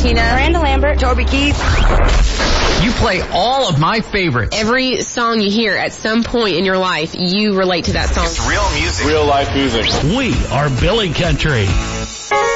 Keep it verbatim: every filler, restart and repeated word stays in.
Tina, Miranda Lambert, Toby Keith. You play all of my favorites. Every song you hear at some point in your life, you relate to that song. It's real music. Real life music. We are Billy Country.